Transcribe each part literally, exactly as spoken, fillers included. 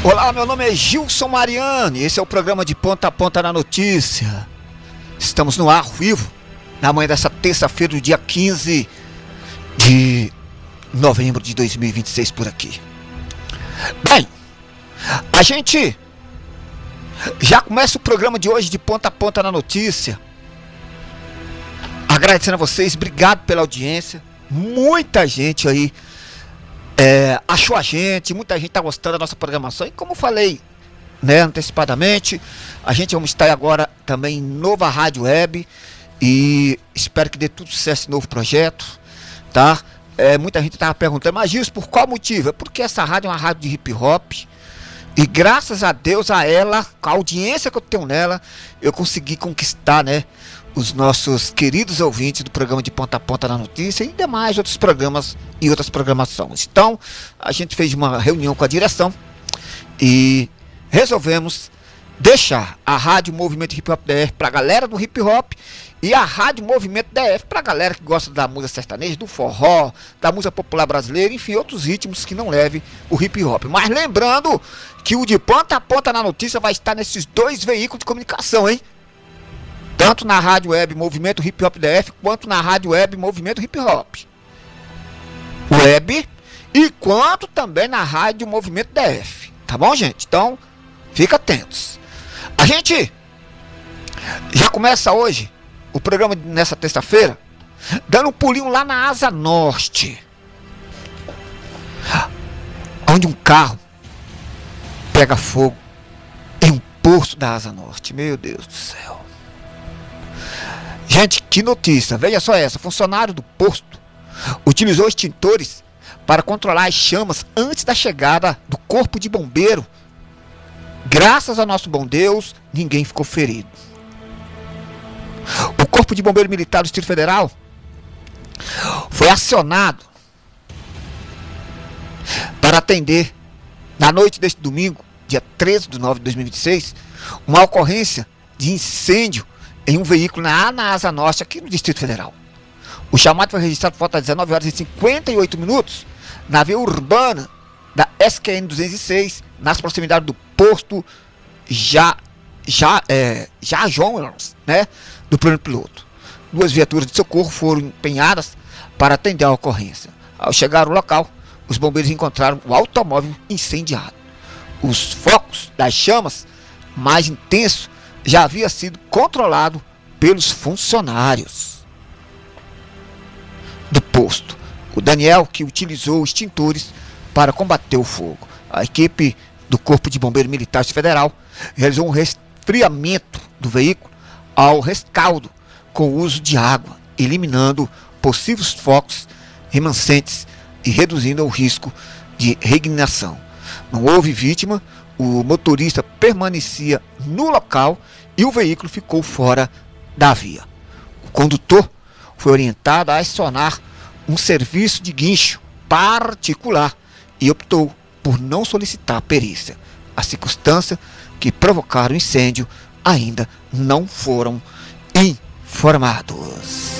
Olá, meu nome é Gilson Mariano e esse é o programa de Ponta a Ponta na Notícia. Estamos no ar vivo na manhã dessa terça-feira, do dia quinze de novembro de dois mil e vinte e seis por aqui. Bem, a gente já começa o programa de hoje de Ponta a Ponta na Notícia. Agradecendo a vocês, obrigado pela audiência. Muita gente aí é, achou a gente, muita gente está gostando da nossa programação. E como eu falei, né, antecipadamente, a gente vamos estar agora também em nova rádio web. E espero que dê tudo certo esse novo projeto, tá? É, muita gente estava perguntando, mas Gilson, por qual motivo? É porque essa rádio é uma rádio de hip hop. E graças a Deus, a ela, com a audiência que eu tenho nela, eu consegui conquistar, né, os nossos queridos ouvintes do programa de Ponta a Ponta na Notícia e demais outros programas e outras programações. Então, a gente fez uma reunião com a direção e resolvemos deixar a Rádio Movimento Hip Hop D F para a galera do hip hop e a Rádio Movimento D F para a galera que gosta da música sertaneja, do forró, da música popular brasileira, enfim, outros ritmos que não levem o hip hop. Mas lembrando que o de Ponta a Ponta na Notícia vai estar nesses dois veículos de comunicação, hein? Tanto na Rádio Web Movimento Hip Hop D F, quanto na Rádio Web Movimento Hip Hop Web, e quanto também na Rádio Movimento D F. Tá bom, gente? Então, fica atentos. A gente já começa hoje o programa nessa terça-feira dando um pulinho lá na Asa Norte, onde um carro pega fogo em um posto da Asa Norte. Meu Deus do céu. Gente, que notícia. Veja só essa. Funcionário do posto utilizou extintores para controlar as chamas antes da chegada do corpo de bombeiro. Graças ao nosso bom Deus, ninguém ficou ferido. O Corpo de Bombeiro Militar do Distrito Federal foi acionado para atender, na noite deste domingo, dia treze de nove de dois mil e vinte e seis, uma ocorrência de incêndio em um veículo na, na Asa Norte, aqui no Distrito Federal. O chamado foi registrado por volta das dezenove horas e cinquenta e oito minutos na via urbana da S Q N duzentos e seis, nas proximidades do posto já, já, é, já Jones, né, do plano piloto. Duas viaturas de socorro foram empenhadas para atender a ocorrência. Ao chegar ao local, os bombeiros encontraram o automóvel incendiado. Os focos das chamas mais intensos já havia sido controlado pelos funcionários do posto. O Daniel, que utilizou extintores para combater o fogo. A equipe do Corpo de Bombeiro Militar Federal realizou um resfriamento do veículo ao rescaldo com o uso de água, eliminando possíveis focos remanescentes e reduzindo o risco de reignição. Não houve vítima, o motorista permanecia no local e o veículo ficou fora da via. O condutor foi orientado a acionar um serviço de guincho particular e optou por não solicitar perícia. As circunstâncias que provocaram o incêndio ainda não foram informados.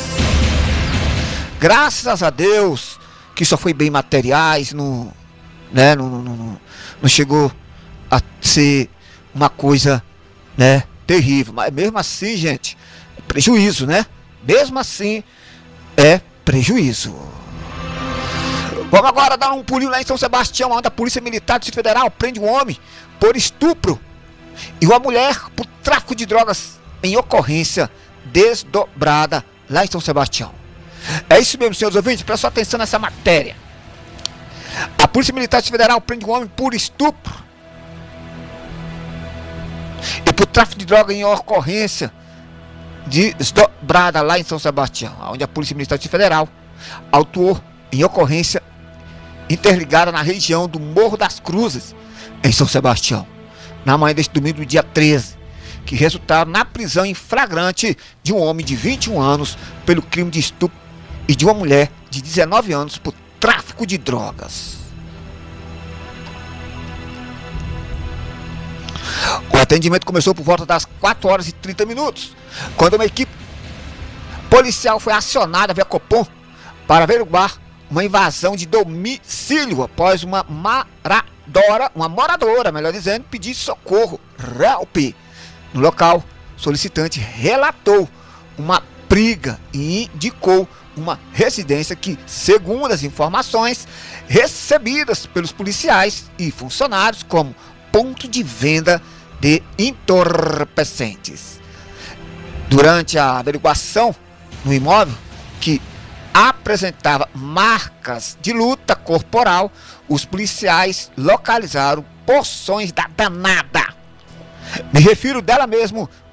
Graças a Deus que só foi bem materiais, não, né, não, não, não, não chegou a ser uma coisa, né, terrível. Mas mesmo assim, gente, é prejuízo, né? Mesmo assim, é prejuízo. Vamos agora dar um pulinho lá em São Sebastião, onde a Polícia Militar do Distrito Federal prende um homem por estupro e uma mulher por tráfico de drogas em ocorrência desdobrada lá em São Sebastião. É isso mesmo, senhores ouvintes, presta atenção nessa matéria. A Polícia Militar do Distrito Federal prende um homem por estupro e por tráfico de drogas em ocorrência desdobrada lá em São Sebastião, onde a Polícia Militar do Distrito Federal autuou em ocorrência interligada na região do Morro das Cruzes, em São Sebastião, na manhã deste domingo, dia treze, que resultaram na prisão em flagrante de um homem de vinte e um anos pelo crime de estupro e de uma mulher de dezenove anos por tráfico de drogas. O atendimento começou por volta das quatro horas e trinta minutos, quando uma equipe policial foi acionada via Copom para averiguar uma invasão de domicílio após uma moradora, uma moradora, melhor dizendo, pedir socorro, help, no local. O solicitante relatou uma briga e indicou uma residência que, segundo as informações recebidas pelos policiais e funcionários, como ponto de venda de entorpecentes. Durante a averiguação no imóvel, que apresentava marcas de luta corporal, os policiais localizaram porções da danada. Me refiro dela mesmo,